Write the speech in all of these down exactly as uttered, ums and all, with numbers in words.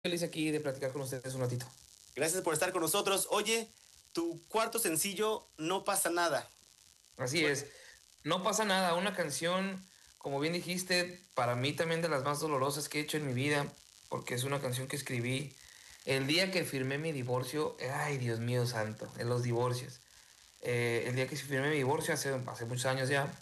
Feliz aquí de platicar con ustedes un ratito. Gracias por estar con nosotros. Oye, tu cuarto sencillo, No pasa nada. Así es, no pasa nada, una canción, como bien dijiste, para mí también de las más dolorosas que he hecho en mi vida, porque es una canción que escribí el día que firmé mi divorcio. Ay, Dios mío santo, en los divorcios. Eh, el día que firmé mi divorcio, hace, hace muchos años ya,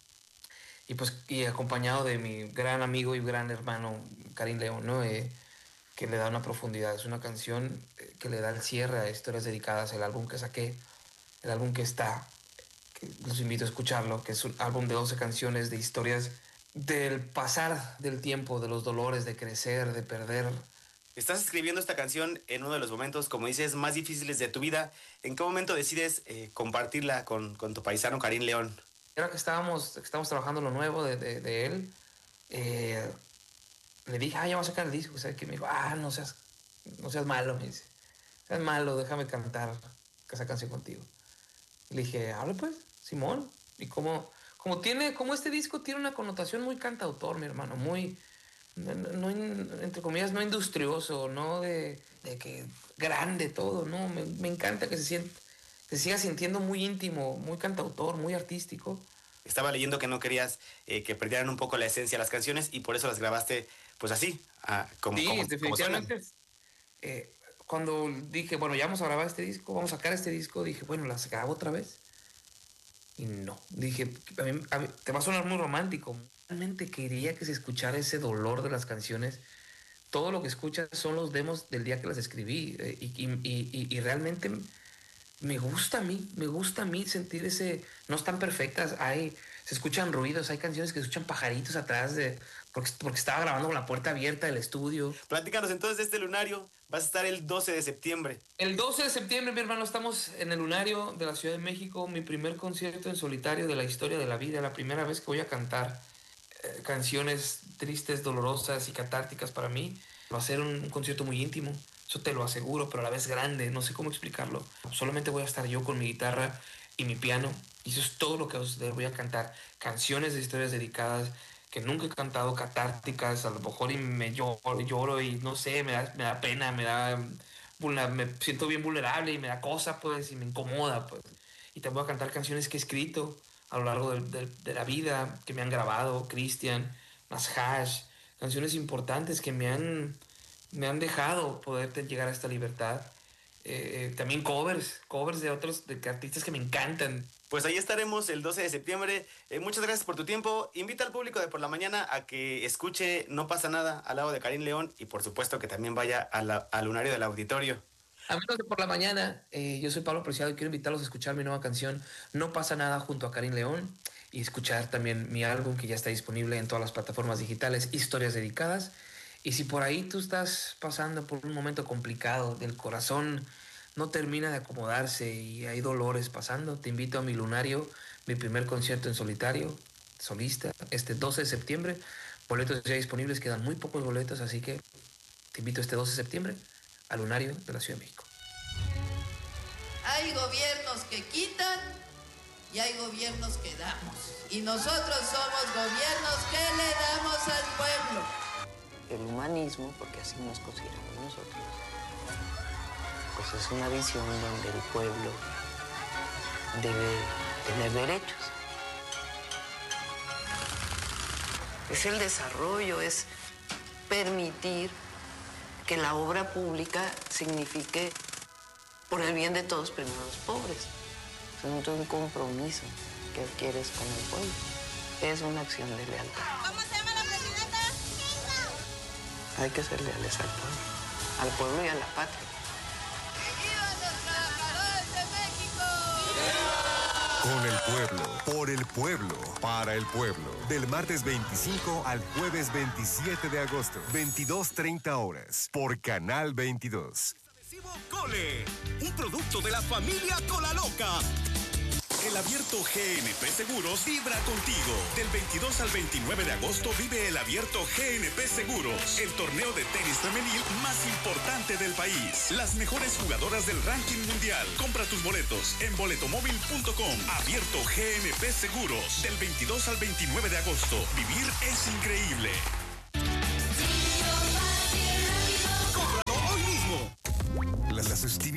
y pues y acompañado de mi gran amigo y gran hermano, Karim León, ¿no? Eh, que le da una profundidad. Es una canción eh, que le da el cierre a Historias Dedicadas, el álbum que saqué, el álbum que está, que los invito a escucharlo, que es un álbum de doce canciones de historias del pasar del tiempo, de los dolores, de crecer, de perder. Estás escribiendo esta canción en uno de los momentos, como dices, más difíciles de tu vida. ¿En qué momento decides eh, compartirla con, con tu paisano Karim León? Era que estábamos, que estábamos trabajando lo nuevo de, de, de él. Eh, Le dije, ah, ya va a sacar el disco. ¿Sabes qué? Me dijo, ah, no seas, no seas malo, me dice. No seas malo, déjame cantar esa canción contigo. Le dije, habla pues, Simón. Y como, como tiene, como este disco tiene una connotación muy cantautor, mi hermano, muy, no, no, entre comillas, no industrioso, no de, de que grande todo, no, me, me encanta que se siente, que se siga sintiendo muy íntimo, muy cantautor, muy artístico. Estaba leyendo que no querías eh, que perdieran un poco la esencia de las canciones y por eso las grabaste, pues así, ah, como, Sí, como, como suenan. definitivamente. Eh, Cuando dije, bueno, ya vamos a grabar este disco, vamos a sacar este disco, dije, bueno, ¿las grabo otra vez? Y no, dije, a mí, a mí- te va a sonar muy romántico. Realmente quería que se escuchara ese dolor de las canciones. Todo lo que escuchas son los demos del día que las escribí. eh, y, y- y- y- y realmente me gusta a mí, me gusta a mí sentir ese. No están perfectas, hay, se escuchan ruidos, hay canciones que se escuchan pajaritos atrás de. Porque, porque estaba grabando con la puerta abierta del estudio. Platícanos entonces de este lunario. Vas a estar el doce de septiembre. El doce de septiembre, mi hermano, estamos en el Lunario de la Ciudad de México, mi primer concierto en solitario de la historia de la vida, la primera vez que voy a cantar eh, canciones tristes, dolorosas y catárticas para mí. Va a ser un, un concierto muy íntimo, eso te lo aseguro, pero a la vez grande, no sé cómo explicarlo. Solamente voy a estar yo con mi guitarra y mi piano, y eso es todo lo que va a suceder. Voy a cantar canciones de historias dedicadas que nunca he cantado, catárticas, a lo mejor y me lloro, lloro y no sé, me da, me da pena, me da vulna- me siento bien vulnerable y me da cosa, pues, y me incomoda, pues. Y también voy a cantar canciones que he escrito a lo largo del- del- de, la vida, que me han grabado, Cristian, Hash, canciones importantes que me han, me han dejado poder te- llegar a esta libertad. Eh, eh, también covers, covers de otros, de artistas que me encantan. Pues ahí estaremos el doce de septiembre. Eh, muchas gracias por tu tiempo. Invita al público de por la mañana a que escuche No pasa nada al lado de Karim León y por supuesto que también vaya a la- al lunario del auditorio. Amigos de por la mañana, eh, yo soy Pablo Preciado y quiero invitarlos a escuchar mi nueva canción No pasa nada junto a Karim León y escuchar también mi álbum que ya está disponible en todas las plataformas digitales, Historias Dedicadas. Y si por ahí tú estás pasando por un momento complicado, del corazón no termina de acomodarse y hay dolores pasando, te invito a mi lunario, mi primer concierto en solitario, solista, este doce de septiembre. Boletos ya disponibles, quedan muy pocos boletos, así que te invito este doce de septiembre al lunario de la Ciudad de México. Hay gobiernos que quitan y hay gobiernos que damos. Y nosotros somos gobiernos que le damos al pueblo. El humanismo, porque así nos consideramos nosotros, pues es una visión donde el pueblo debe tener derechos. Es el desarrollo, es permitir que la obra pública signifique por el bien de todos, primero los pobres. Es un compromiso que adquieres con el pueblo. Es una acción de lealtad. ¿Cómo se llama la presidenta? Hay que ser leales al pueblo, al pueblo y a la patria. ¡Que vivan los trabajadores de México! Con el pueblo, por el pueblo, para el pueblo. Del martes veinticinco al jueves veintisiete de agosto, veintidós treinta horas, por Canal veintidós. Adhesivo Cole, un producto de la familia Cola Loca. El Abierto G N P Seguros vibra contigo. Del veintidós al veintinueve de agosto vive el Abierto G N P Seguros, el torneo de tenis femenil más importante del país. Las mejores jugadoras del ranking mundial. Compra tus boletos en boletomóvil punto com. Abierto G N P Seguros. Del veintidós al veintinueve de agosto. Vivir es increíble.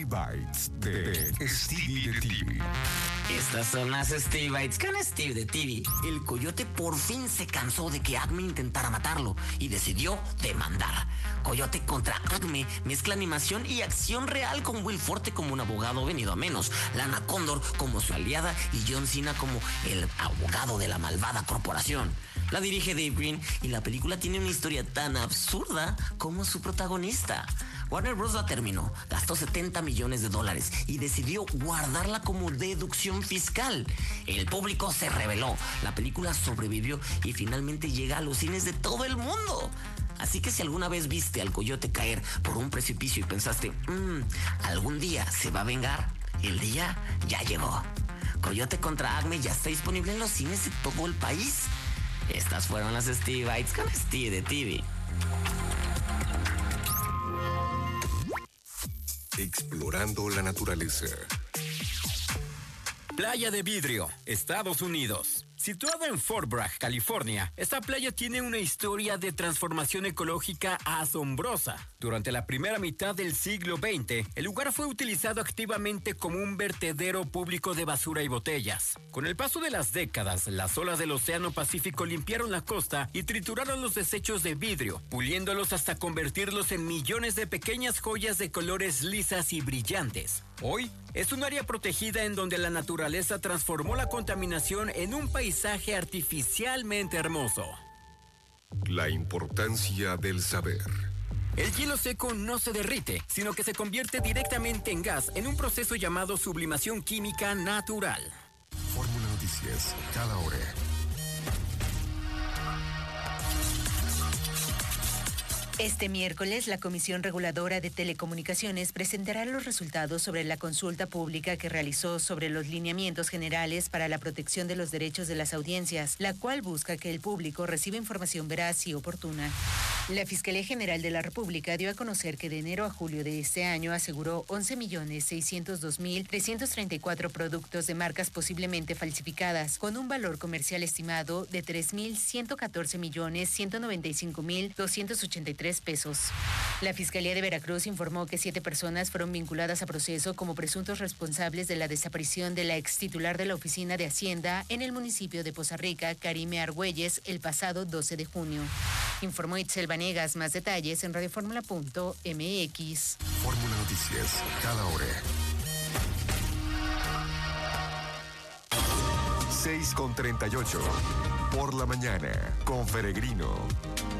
Bites de Stevie de T V. Estas son las Stevie Bites con Steve de T V. El coyote por fin se cansó de que Acme intentara matarlo y decidió demandar. Coyote contra Acme mezcla animación y acción real, con Will Forte como un abogado venido a menos, Lana Condor como su aliada y John Cena como el abogado de la malvada corporación. La dirige Dave Green y la película tiene una historia tan absurda como su protagonista. Warner Bros. La terminó, gastó setenta millones de dólares y decidió guardarla como deducción fiscal. El público se rebeló, la película sobrevivió y finalmente llega a los cines de todo el mundo. Así que si alguna vez viste al coyote caer por un precipicio y pensaste, mmm, algún día se va a vengar, el día ya llegó. Coyote contra Acme ya está disponible en los cines de todo el país. Estas fueron las Stevie Bites con Steve de T V. Explorando la naturaleza. Playa de Vidrio, Estados Unidos. Situada en Fort Bragg, California, esta playa tiene una historia de transformación ecológica asombrosa. Durante la primera mitad del siglo veinte, el lugar fue utilizado activamente como un vertedero público de basura y botellas. Con el paso de las décadas, las olas del Océano Pacífico limpiaron la costa y trituraron los desechos de vidrio, puliéndolos hasta convertirlos en millones de pequeñas joyas de colores lisas y brillantes. Hoy, es un área protegida en donde la naturaleza transformó la contaminación en un paisaje artificialmente hermoso. La importancia del saber. El hielo seco no se derrite, sino que se convierte directamente en gas en un proceso llamado sublimación química natural. Fórmula Noticias, cada hora. Este miércoles, la Comisión Reguladora de Telecomunicaciones presentará los resultados sobre la consulta pública que realizó sobre los lineamientos generales para la protección de los derechos de las audiencias, la cual busca que el público reciba información veraz y oportuna. La Fiscalía General de la República dio a conocer que de enero a julio de este año aseguró once millones seiscientos dos mil trescientos treinta y cuatro productos de marcas posiblemente falsificadas, con un valor comercial estimado de tres mil ciento catorce millones ciento noventa y cinco mil doscientos ochenta y tres pesos. La Fiscalía de Veracruz informó que siete personas fueron vinculadas a proceso como presuntos responsables de la desaparición de la ex titular de la Oficina de Hacienda en el municipio de Poza Rica, Karime Argüelles, el pasado doce de junio. Informó Itzel Vanegas. Más detalles en radioformula punto m x. Fórmula Noticias, cada hora. seis con treinta y ocho. Por la mañana, con Peregrino.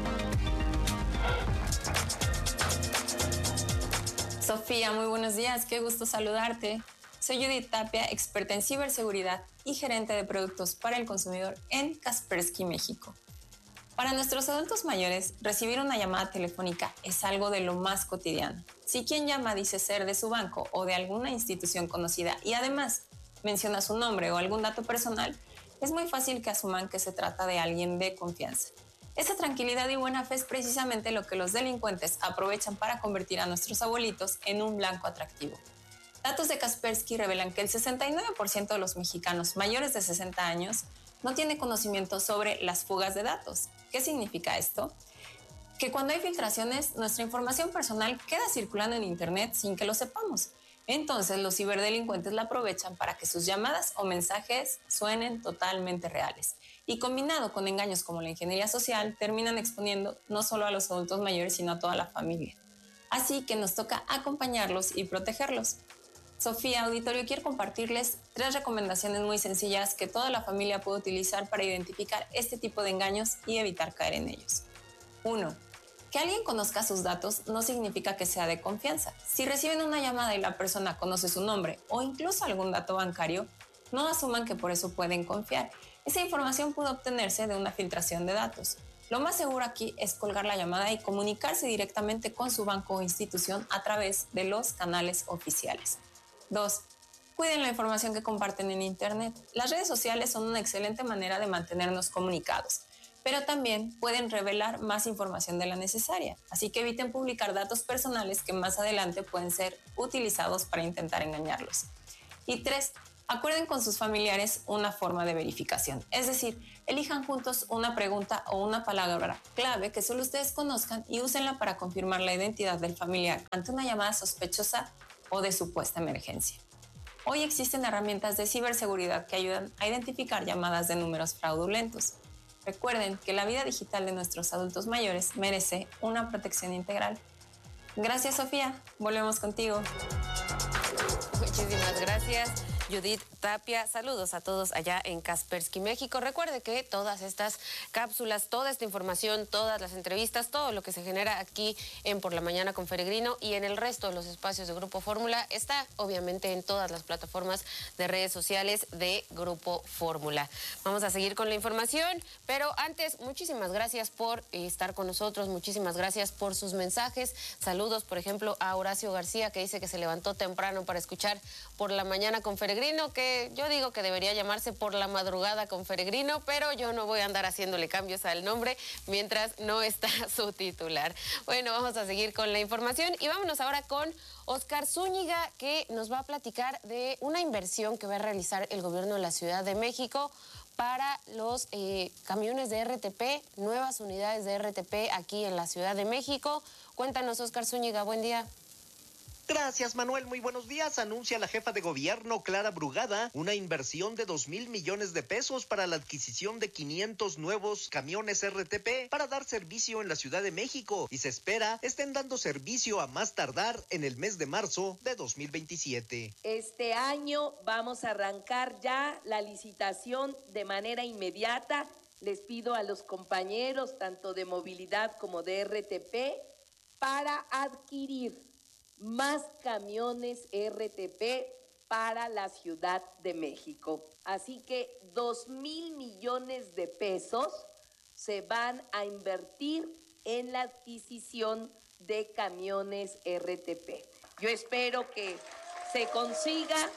Sofía, muy buenos días, qué gusto saludarte. Soy Judith Tapia, experta en ciberseguridad y gerente de productos para el consumidor en Kaspersky, México. Para nuestros adultos mayores, recibir una llamada telefónica es algo de lo más cotidiano. Si quien llama dice ser de su banco o de alguna institución conocida y además menciona su nombre o algún dato personal, es muy fácil que asuman que se trata de alguien de confianza. Esa tranquilidad y buena fe es precisamente lo que los delincuentes aprovechan para convertir a nuestros abuelitos en un blanco atractivo. Datos de Kaspersky revelan que el sesenta y nueve por ciento de los mexicanos mayores de sesenta años no tiene conocimiento sobre las fugas de datos. ¿Qué significa esto? Que cuando hay filtraciones, nuestra información personal queda circulando en Internet sin que lo sepamos. Entonces, los ciberdelincuentes la aprovechan para que sus llamadas o mensajes suenen totalmente reales. Y combinado con engaños como la ingeniería social, terminan exponiendo no solo a los adultos mayores, sino a toda la familia. Así que nos toca acompañarlos y protegerlos. Sofía, auditorio, quiero compartirles tres recomendaciones muy sencillas que toda la familia puede utilizar para identificar este tipo de engaños y evitar caer en ellos. uno. Que alguien conozca sus datos no significa que sea de confianza. Si reciben una llamada y la persona conoce su nombre o incluso algún dato bancario, no asuman que por eso pueden confiar. Esa información puede obtenerse de una filtración de datos. Lo más seguro aquí es colgar la llamada y comunicarse directamente con su banco o institución a través de los canales oficiales. dos. Cuiden la información que comparten en Internet. Las redes sociales son una excelente manera de mantenernos comunicados, pero también pueden revelar más información de la necesaria. Así que eviten publicar datos personales que más adelante pueden ser utilizados para intentar engañarlos. Y tres. Acuerden con sus familiares una forma de verificación. Es decir, elijan juntos una pregunta o una palabra clave que solo ustedes conozcan y úsenla para confirmar la identidad del familiar. Ante una llamada sospechosa, o de supuesta emergencia. Hoy existen herramientas de ciberseguridad que ayudan a identificar llamadas de números fraudulentos. Recuerden que la vida digital de nuestros adultos mayores merece una protección integral. Gracias, Sofía. Volvemos contigo. Muchísimas gracias, Judith Tapia. Saludos a todos allá en Kaspersky, México. Recuerde que todas estas cápsulas, toda esta información, todas las entrevistas, todo lo que se genera aquí en Por la Mañana con Feregrino y en el resto de los espacios de Grupo Fórmula está obviamente en todas las plataformas de redes sociales de Grupo Fórmula. Vamos a seguir con la información, pero antes, muchísimas gracias por estar con nosotros, muchísimas gracias por sus mensajes. Saludos, por ejemplo, a Horacio García, que dice que se levantó temprano para escuchar Por la Mañana con Feregrino, que yo digo que debería llamarse Por la Madrugada con Feregrino, pero yo no voy a andar haciéndole cambios al nombre mientras no está su titular. Bueno, vamos a seguir con la información y vámonos ahora con Oscar Zúñiga, que nos va a platicar de una inversión que va a realizar el gobierno de la Ciudad de México para los eh, camiones de R T P, nuevas unidades de R T P aquí en la Ciudad de México. Cuéntanos, Oscar Zúñiga, buen día. Gracias, Manuel. Muy buenos días. Anuncia la jefa de gobierno, Clara Brugada, una inversión de dos mil millones de pesos para la adquisición de quinientos nuevos camiones R T P para dar servicio en la Ciudad de México y se espera estén dando servicio a más tardar en el mes de marzo de dos mil veintisiete. Este año vamos a arrancar ya la licitación de manera inmediata. Les pido a los compañeros, tanto de movilidad como de R T P, para adquirir más camiones R T P para la Ciudad de México. Así que dos mil millones de pesos se van a invertir en la adquisición de camiones R T P. Yo espero que se consiga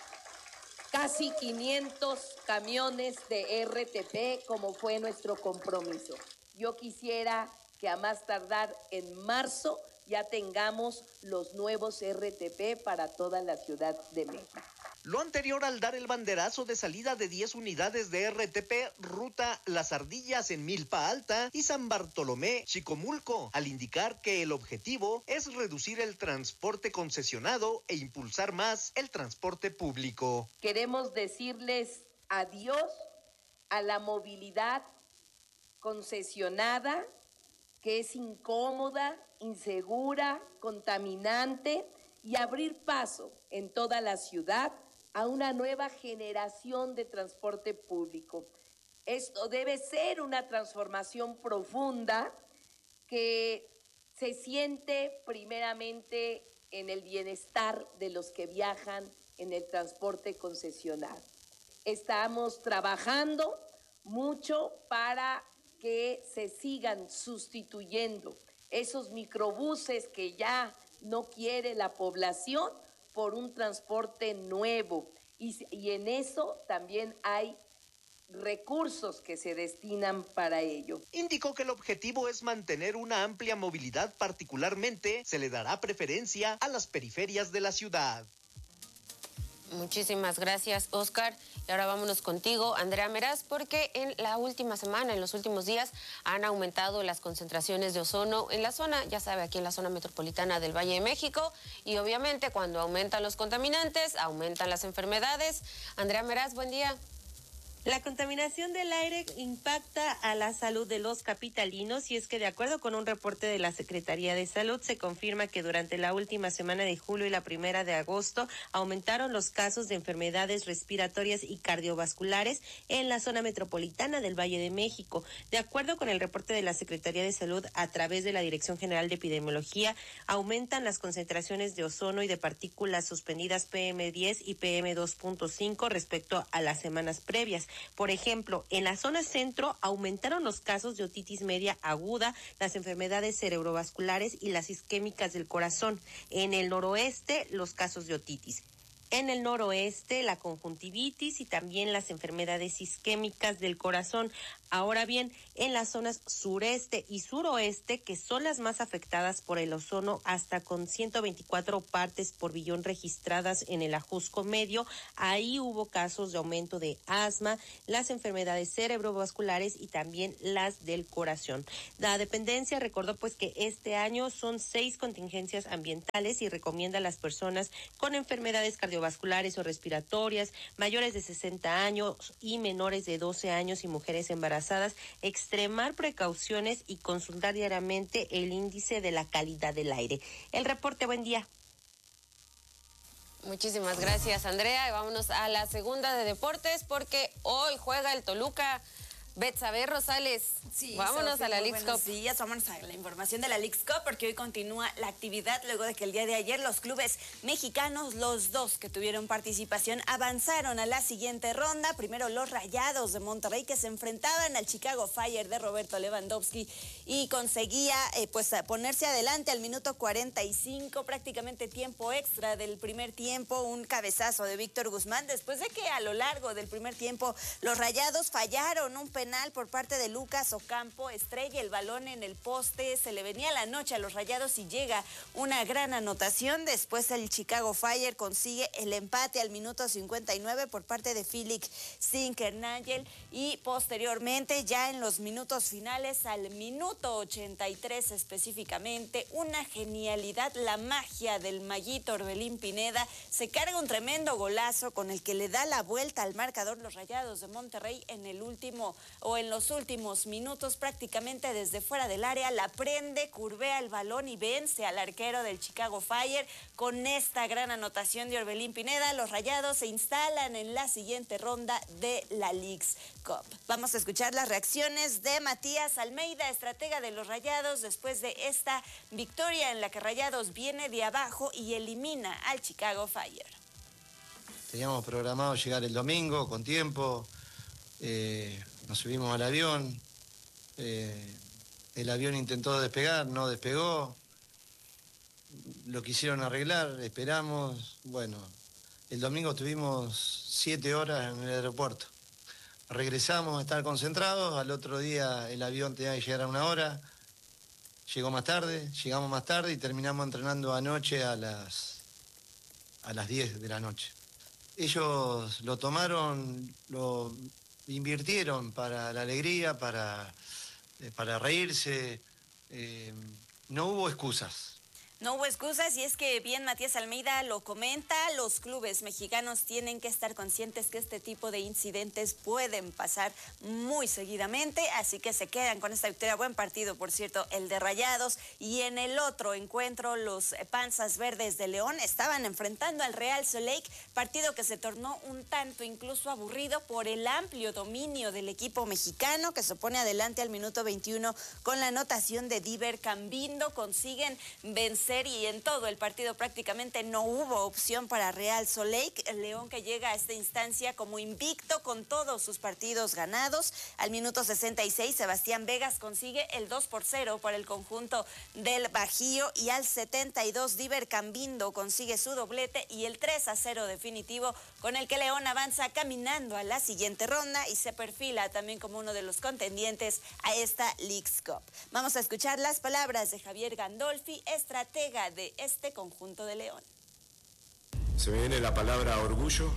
casi quinientos camiones de R T P como fue nuestro compromiso. Yo quisiera que a más tardar en marzo ya tengamos los nuevos R T P para toda la Ciudad de México. Lo anterior al dar el banderazo de salida de diez unidades de R T P ruta Las Ardillas en Milpa Alta y San Bartolomé, Chicomulco, al indicar que el objetivo es reducir el transporte concesionado e impulsar más el transporte público. Queremos decirles adiós a la movilidad concesionada, que es incómoda, insegura, contaminante, y abrir paso en toda la ciudad a una nueva generación de transporte público. Esto debe ser una transformación profunda que se siente primeramente en el bienestar de los que viajan en el transporte concesionado. Estamos trabajando mucho para que se sigan sustituyendo esos microbuses que ya no quiere la población por un transporte nuevo. Y, y en eso también hay recursos que se destinan para ello. Indicó que el objetivo es mantener una amplia movilidad, particularmente se le dará preferencia a las periferias de la ciudad. Muchísimas gracias, Oscar. Y ahora vámonos contigo, Andrea Meraz, porque en la última semana, en los últimos días, han aumentado las concentraciones de ozono en la zona, ya sabe, aquí en la zona metropolitana del Valle de México, y obviamente cuando aumentan los contaminantes, aumentan las enfermedades. Andrea Meraz, buen día. La contaminación del aire impacta a la salud de los capitalinos y es que de acuerdo con un reporte de la Secretaría de Salud se confirma que durante la última semana de julio y la primera de agosto aumentaron los casos de enfermedades respiratorias y cardiovasculares en la zona metropolitana del Valle de México. De acuerdo con el reporte de la Secretaría de Salud a través de la Dirección General de Epidemiología, aumentan las concentraciones de ozono y de partículas suspendidas P M diez y P M dos punto cinco respecto a las semanas previas. Por ejemplo, en la zona centro aumentaron los casos de otitis media aguda, las enfermedades cerebrovasculares y las isquémicas del corazón. En el noroeste, los casos de otitis. En el noroeste, la conjuntivitis y también las enfermedades isquémicas del corazón. Ahora bien, en las zonas sureste y suroeste, que son las más afectadas por el ozono, hasta con ciento veinticuatro partes por billón registradas en el Ajusco Medio, ahí hubo casos de aumento de asma, las enfermedades cerebrovasculares y también las del corazón. La dependencia recordó pues que este año son seis contingencias ambientales y recomienda a las personas con enfermedades cardiovasculares o respiratorias, mayores de sesenta años y menores de doce años y mujeres embarazadas, extremar precauciones y consultar diariamente el índice de la calidad del aire. El reporte, buen día. Muchísimas gracias, Andrea. Y vámonos a la segunda de deportes porque hoy juega el Toluca. Betsabe Rosales, sí, vámonos Sofía, a la Leagues Cup. Sí, vámonos a la información de la Leagues Cup porque hoy continúa la actividad luego de que el día de ayer los clubes mexicanos, los dos que tuvieron participación, avanzaron a la siguiente ronda. Primero los Rayados de Monterrey que se enfrentaban al Chicago Fire de Roberto Lewandowski y conseguía eh, pues ponerse adelante al minuto cuarenta y cinco, prácticamente tiempo extra del primer tiempo, un cabezazo de Víctor Guzmán después de que a lo largo del primer tiempo los Rayados fallaron un penal por parte de Lucas Ocampo, estrella el balón en el poste, se le venía la noche a los Rayados y llega una gran anotación. Después el Chicago Fire consigue el empate al minuto cincuenta y nueve por parte de Félix Zinckernagel y posteriormente ya en los minutos finales al minuto ochenta y tres específicamente, una genialidad, la magia del maguito Orbelín Pineda, se carga un tremendo golazo con el que le da la vuelta al marcador los Rayados de Monterrey en el último o en los últimos minutos, prácticamente desde fuera del área, la prende, curvea el balón y vence al arquero del Chicago Fire. Con esta gran anotación de Orbelín Pineda, los Rayados se instalan en la siguiente ronda de la Leagues Cup. Vamos a escuchar las reacciones de Matías Almeida, estratega de los Rayados, después de esta victoria en la que Rayados viene de abajo y elimina al Chicago Fire. Teníamos programado llegar el domingo con tiempo. Eh, nos subimos al avión, eh, el avión intentó despegar, no despegó, lo quisieron arreglar, esperamos, bueno, el domingo tuvimos siete horas en el aeropuerto, regresamos a estar concentrados, al otro día el avión tenía que llegar a una hora, llegó más tarde, llegamos más tarde y terminamos entrenando anoche a las, a las diez de la noche. Ellos lo tomaron, lo invirtieron para la alegría, para, eh, para reírse, eh, no hubo excusas. No hubo excusas y es que bien Matías Almeida lo comenta, los clubes mexicanos tienen que estar conscientes que este tipo de incidentes pueden pasar muy seguidamente, así que se quedan con esta victoria. Buen partido, por cierto, el de Rayados. Y en el otro encuentro, los Panzas Verdes de León estaban enfrentando al Real Salt Lake, partido que se tornó un tanto incluso aburrido por el amplio dominio del equipo mexicano, que se pone adelante al minuto veintiuno con la anotación de Diver Cambindo. Consiguen vencer y en todo el partido prácticamente no hubo opción para Real Salt Lake. El León que llega a esta instancia como invicto con todos sus partidos ganados. Al minuto sesenta y seis, Sebastián Vegas consigue el dos por cero para el conjunto del Bajío y al setenta y dos, Diver Cambindo consigue su doblete y el tres a cero definitivo con el que León avanza caminando a la siguiente ronda y se perfila también como uno de los contendientes a esta Leagues Cup. Vamos a escuchar las palabras de Javier Gandolfi, estratega de este conjunto de León. Se me viene la palabra orgullo,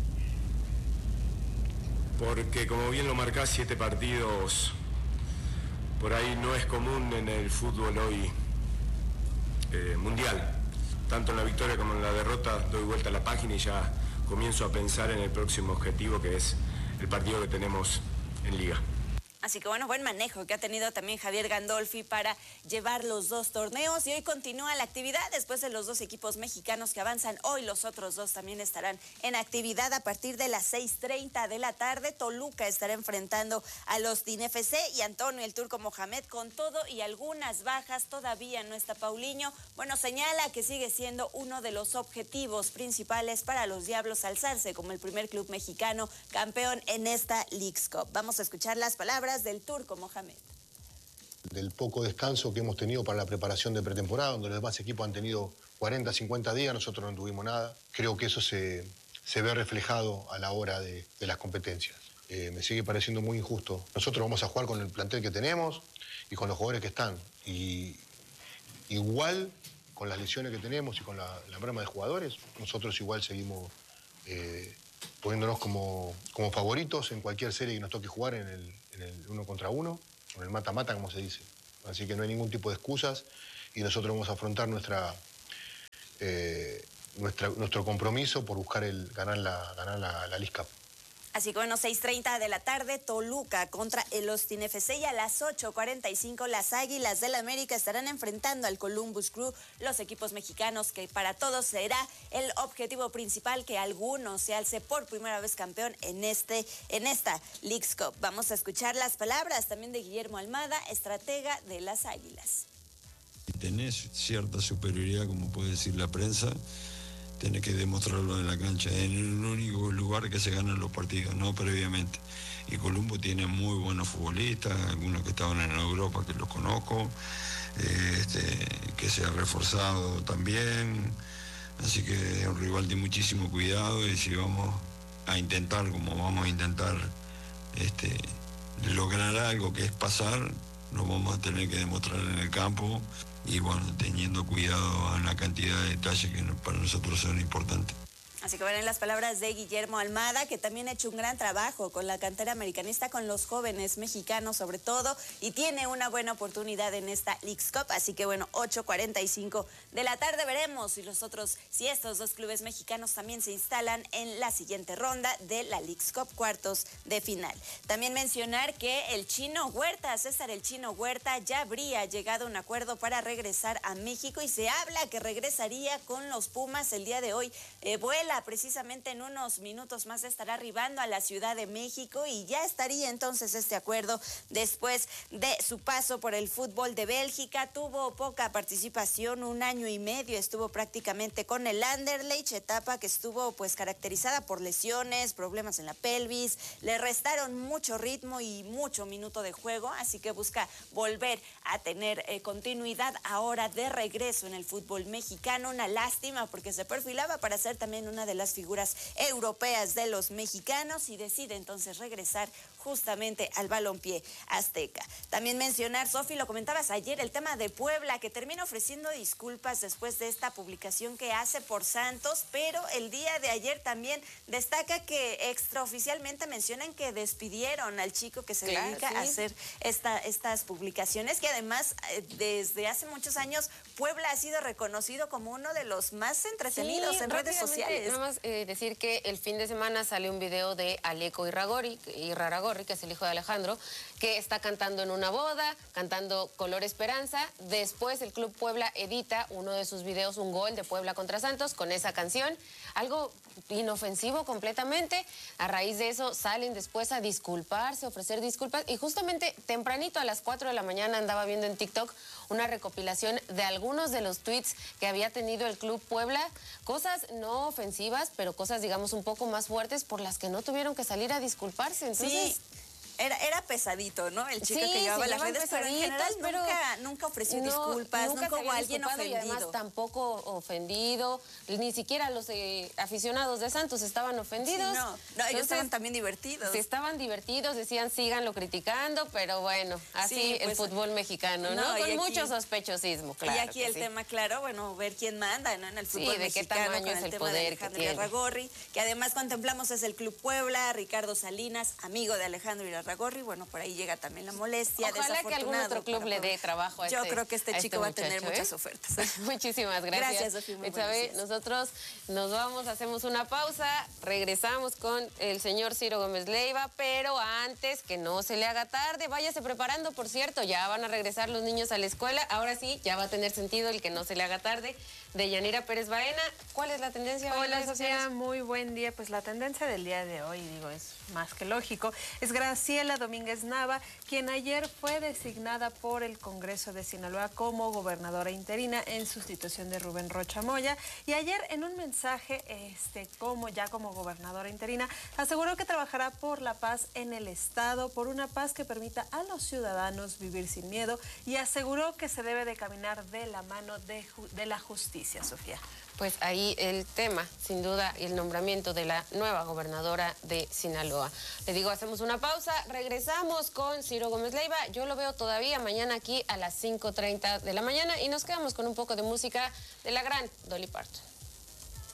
porque como bien lo marcás, siete partidos por ahí no es común en el fútbol hoy eh, mundial. Tanto en la victoria como en la derrota doy vuelta a la página y ya comienzo a pensar en el próximo objetivo, que es el partido que tenemos en Liga. Así que bueno, buen manejo que ha tenido también Javier Gandolfi para llevar los dos torneos y hoy continúa la actividad después de los dos equipos mexicanos que avanzan. Hoy los otros dos también estarán en actividad a partir de las seis treinta de la tarde. Toluca estará enfrentando a los T I N F C y Antonio el Turco Mohamed con todo y algunas bajas. Todavía no está Paulinho. Bueno, señala que sigue siendo uno de los objetivos principales para los Diablos alzarse como el primer club mexicano campeón en esta Leagues Cup. Vamos a escuchar las palabras del Turco Mohamed. Del poco descanso que hemos tenido para la preparación de pretemporada, donde los demás equipos han tenido cuarenta, cincuenta días, nosotros no tuvimos nada. Creo que eso se, se ve reflejado a la hora de, de las competencias. eh, me sigue pareciendo muy injusto. Nosotros vamos a jugar con el plantel que tenemos y con los jugadores que están. Y igual, con las lesiones que tenemos y con la, la broma de jugadores, nosotros igual seguimos eh, poniéndonos como, como favoritos en cualquier serie que nos toque jugar en el, en el uno contra uno, o en el mata-mata, como se dice. Así que no hay ningún tipo de excusas y nosotros vamos a afrontar nuestra, eh, nuestra, nuestro compromiso por buscar el, ganar la, ganar la, la League Cup. Así que bueno, seis treinta de la tarde, Toluca contra el Austin F C, y a las ocho cuarenta y cinco las Águilas del América estarán enfrentando al Columbus Crew, los equipos mexicanos, que para todos será el objetivo principal que alguno se alce por primera vez campeón en, este, en esta Leagues Cup. Vamos a escuchar las palabras también de Guillermo Almada, estratega de las Águilas. Si tenés cierta superioridad, como puede decir la prensa, tenés que demostrarlo en la cancha, en el único lugar que se ganan los partidos, no previamente. Y Columbo tiene muy buenos futbolistas, algunos que estaban en Europa que los conozco, eh, este, que se ha reforzado también, así que es un rival de muchísimo cuidado, y si vamos a intentar, como vamos a intentar este, lograr algo que es pasar, lo vamos a tener que demostrar en el campo, y bueno, teniendo cuidado en la cantidad de detalles que para nosotros son importantes. Así que verán las palabras de Guillermo Almada, que también ha hecho un gran trabajo con la cantera americanista, con los jóvenes mexicanos sobre todo, y tiene una buena oportunidad en esta Leagues Cup. Así que bueno, ocho cuarenta y cinco de la tarde veremos si los otros, si estos dos clubes mexicanos también se instalan en la siguiente ronda de la Leagues Cup, cuartos de final. También mencionar que el Chino Huerta, César el Chino Huerta, ya habría llegado a un acuerdo para regresar a México, y se habla que regresaría con los Pumas el día de hoy. Eh, vuela precisamente en unos minutos más, estará arribando a la Ciudad de México, y ya estaría entonces este acuerdo después de su paso por el fútbol de Bélgica. Tuvo poca participación, un año y medio estuvo prácticamente con el Anderlecht, etapa que estuvo pues caracterizada por lesiones, problemas en la pelvis, le restaron mucho ritmo y mucho minuto de juego, así que busca volver a tener eh, continuidad ahora de regreso en el fútbol mexicano. Una lástima, porque se perfilaba para ser también una de las figuras europeas de los mexicanos, y decide entonces regresar justamente al balompié azteca. También mencionar, Sofi, lo comentabas ayer, el tema de Puebla, que termina ofreciendo disculpas después de esta publicación que hace por Santos, pero el día de ayer también destaca que extraoficialmente mencionan que despidieron al chico que se claro, dedica sí. a hacer esta, estas publicaciones, que además desde hace muchos años Puebla ha sido reconocido como uno de los más entretenidos Sí, en redes sociales. Nada más eh, decir que el fin de semana salió un video de Aleco Irragorri, Irraragorri, que es el hijo de Alejandro, que está cantando en una boda, cantando Color Esperanza. Después el Club Puebla edita uno de sus videos, un gol de Puebla contra Santos, con esa canción, algo inofensivo completamente. A raíz de eso salen después a disculparse, ofrecer disculpas, y justamente tempranito a las cuatro de la mañana andaba viendo en TikTok una recopilación de algunos de los tweets que había tenido el Club Puebla, cosas no ofensivas, pero cosas, digamos, un poco más fuertes, por las que no tuvieron que salir a disculparse. Entonces, sí. Era, era pesadito, ¿no? El chico sí, que llevaba se las redes, pero en general pero nunca, nunca ofreció no, disculpas, nunca, nunca hubo alguien ofendido. Y además tampoco ofendido, ni siquiera los eh, aficionados de Santos estaban ofendidos. Sí, no, no Entonces, ellos estaban también divertidos. Se estaban divertidos, decían síganlo criticando, pero bueno, así sí, pues, el fútbol mexicano, ¿no? ¿no? Con aquí, mucho sospechosismo, claro. Y aquí el sí. tema, claro, bueno, ver quién manda, ¿no? En el fútbol sí, de mexicano, qué tamaño con es el, el tema poder de Alejandro Irarragorri, que además contemplamos es el Club Puebla, Ricardo Salinas, amigo de Alejandro Irarragorri, bueno, por ahí llega también la molestia. Ojalá que algún otro club le dé trabajo a Yo este creo que este a chico este va muchacho, a tener ¿eh? muchas ofertas. Muchísimas gracias. Gracias, Sofía. Muy Isabel, nosotros nos vamos, hacemos una pausa, regresamos con el señor Ciro Gómez Leiva, pero antes que no se le haga tarde, váyase preparando, por cierto, ya van a regresar los niños a la escuela, ahora sí, ya va a tener sentido el que no se le haga tarde. De Yanira Pérez Baena, ¿cuál es la tendencia? Hola, Sofía, muy buen día. Pues la tendencia del día de hoy, digo, es más que lógico, es Graciela Domínguez Nava, quien ayer fue designada por el Congreso de Sinaloa como gobernadora interina en sustitución de Rubén Rocha Moya, y ayer en un mensaje, este, como ya como gobernadora interina, aseguró que trabajará por la paz en el estado, por una paz que permita a los ciudadanos vivir sin miedo, y aseguró que se debe de caminar de la mano de, de la justicia. noticia, Sofía. Pues ahí el tema, sin duda, y el nombramiento de la nueva gobernadora de Sinaloa. Le digo, hacemos una pausa, regresamos con Ciro Gómez Leiva. Yo lo veo todavía mañana aquí a las cinco treinta de la mañana y nos quedamos con un poco de música de la gran Dolly Parton.